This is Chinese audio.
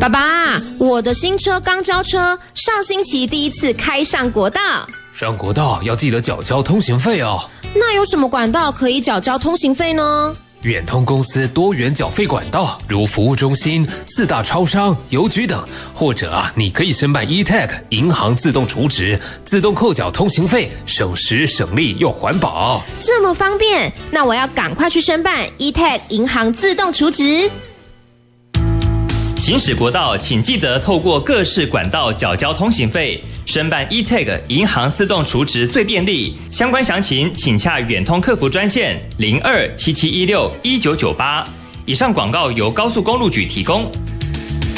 爸爸，我的新车刚交车，上星期第一次开上国道。 上国道要记得缴交通行费哦。 那有什么管道可以缴交通行费呢？ 远通公司多元缴费管道，如服务中心、4大超商、邮局等，或者你可以申办 eTag 银行自动储值，自动扣缴通行费，省时省力又环保。 这么方便，那我要赶快去申办 eTag 银行自动储值。 行驶国道，请记得透过各式管道缴交通行费，申办 eTag 银行自动储值最便利。相关详情请洽远通客服专线0277161998。以上广告由高速公路局提供。